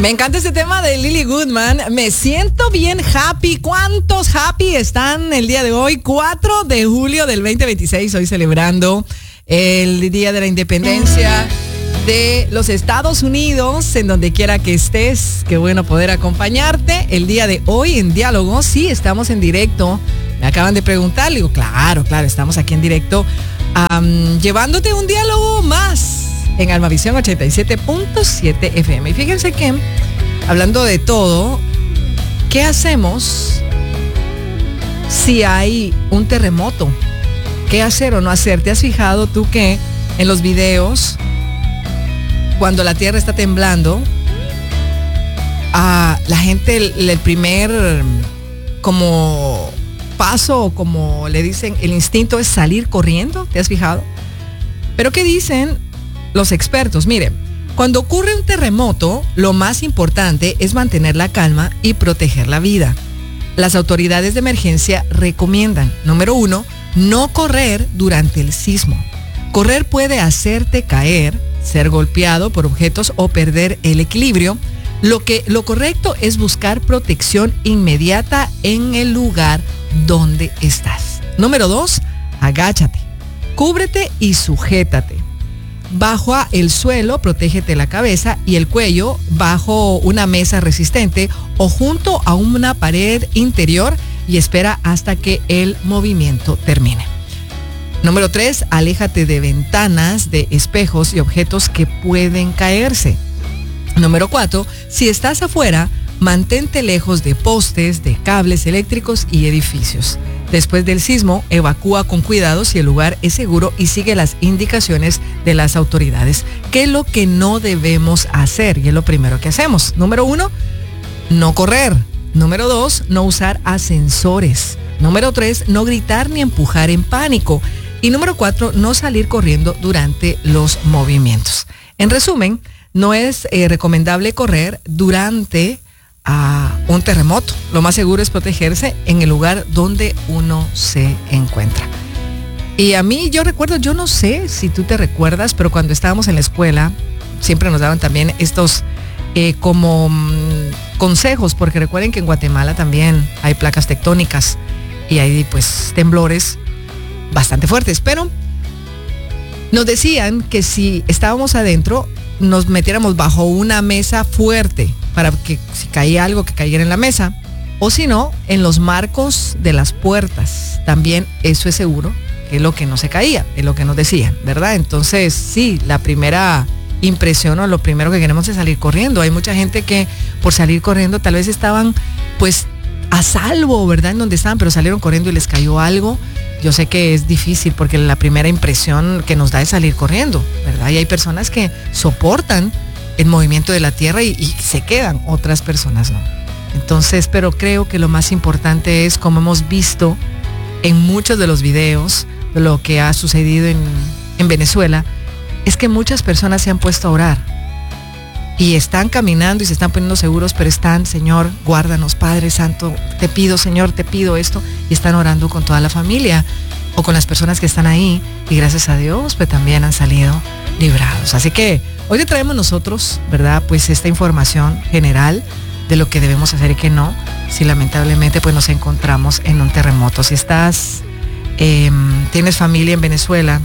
Me encanta este tema de Lily Goodman. Me siento bien happy. ¿Cuántos happy están el día de hoy? 4 de julio del 2026. Hoy celebrando el Día de la Independencia de los Estados Unidos, en donde quiera que estés. Qué bueno poder acompañarte el día de hoy en Diálogo. Sí, estamos en directo. Me acaban de preguntar. Le digo, claro, estamos aquí en directo, llevándote un diálogo más en Almavisión 87.7 FM. Y fíjense que, hablando de todo, ¿qué hacemos si hay un terremoto? ¿Qué hacer o no hacer? ¿Te has fijado tú que en los videos, cuando la tierra está temblando, la gente, el primer como paso, como le dicen, el instinto es salir corriendo? ¿Te has fijado? Pero ¿qué dicen los expertos? Miren, cuando ocurre un terremoto, lo más importante es mantener la calma y proteger la vida. Las autoridades de emergencia recomiendan, número 1, no correr durante el sismo. Correr puede hacerte caer, ser golpeado por objetos o perder el equilibrio. Lo correcto es buscar protección inmediata en el lugar donde estás. Número 2, agáchate, cúbrete y sujétate. Bajo el suelo, protégete la cabeza y el cuello bajo una mesa resistente o junto a una pared interior y espera hasta que el movimiento termine. Número 3, aléjate de ventanas, de espejos y objetos que pueden caerse. Número 4, si estás afuera, mantente lejos de postes, de cables eléctricos y edificios. Después del sismo, evacúa con cuidado si el lugar es seguro y sigue las indicaciones de las autoridades. ¿Qué es lo que no debemos hacer? Y es lo primero que hacemos. Número 1, no correr. Número 2, no usar ascensores. Número 3, no gritar ni empujar en pánico. Y número 4, no salir corriendo durante los movimientos. En resumen, no es recomendable correr durante un terremoto. Lo más seguro es protegerse en el lugar donde uno se encuentra. Y a mí, yo recuerdo, yo no sé si tú te recuerdas, pero cuando estábamos en la escuela, siempre nos daban también estos consejos, porque recuerden que en Guatemala también hay placas tectónicas y hay pues temblores bastante fuertes, pero nos decían que si estábamos adentro, nos metiéramos bajo una mesa fuerte para que si caía algo, que cayera en la mesa, o si no, en los marcos de las puertas. También eso es seguro, que es lo que no se caía, es lo que nos decían, ¿verdad? Entonces, sí, la primera impresión o lo primero que queremos es salir corriendo. Hay mucha gente que por salir corriendo tal vez estaban pues a salvo, ¿verdad? En donde estaban, pero salieron corriendo y les cayó algo. Yo sé que es difícil porque la primera impresión que nos da es salir corriendo, ¿verdad? Y hay personas que soportan el movimiento de la tierra y se quedan, otras personas no. Entonces, pero creo que lo más importante es, como hemos visto en muchos de los videos, de lo que ha sucedido en Venezuela, es que muchas personas se han puesto a orar y están caminando y se están poniendo seguros, pero están, Señor, guárdanos, Padre Santo, te pido, Señor, te pido esto, y están orando con toda la familia o con las personas que están ahí, y gracias a Dios pues también han salido librados. Así que hoy te traemos nosotros, ¿verdad? Pues esta información general de lo que debemos hacer y que no, si lamentablemente pues nos encontramos en un terremoto. Si estás, tienes familia en Venezuela,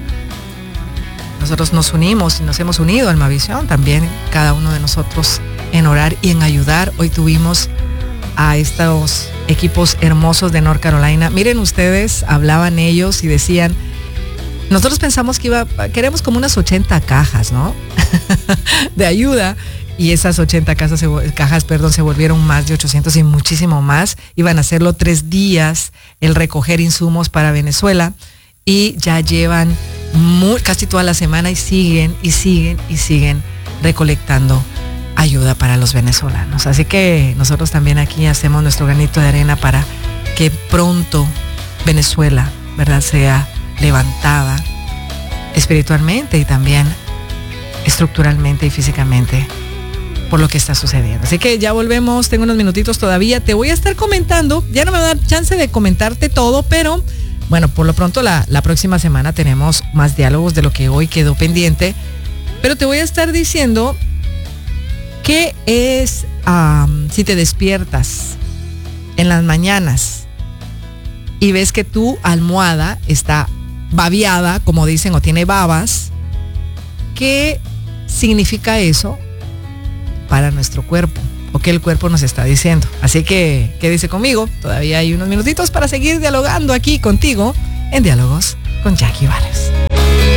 nosotros nos unimos y nos hemos unido a Almavisión también, cada uno de nosotros, en orar y en ayudar. Hoy tuvimos a estos equipos hermosos de North Carolina. Miren ustedes, hablaban ellos y decían, nosotros pensamos que queremos como unas 80 cajas, ¿no? de ayuda. Y esas 80 cajas se volvieron más de 800 y muchísimo más. Iban a hacerlo 3 días, el recoger insumos para Venezuela, y ya llevan casi toda la semana y siguen recolectando ayuda para los venezolanos. Así que nosotros también aquí hacemos nuestro granito de arena para que pronto Venezuela, ¿verdad?, sea levantada espiritualmente y también estructuralmente y físicamente por lo que está sucediendo. Así que ya volvemos, tengo unos minutitos todavía, te voy a estar comentando, ya no me va a dar chance de comentarte todo, pero bueno, por lo pronto la próxima semana tenemos más diálogos de lo que hoy quedó pendiente, pero te voy a estar diciendo qué ¿Qué es si te despiertas en las mañanas y ves que tu almohada está babeada, como dicen, o tiene babas? ¿Qué significa eso para nuestro cuerpo? ¿O qué el cuerpo nos está diciendo? Así que quédese conmigo. Todavía hay unos minutitos para seguir dialogando aquí contigo en Diálogos con Jackie Bares.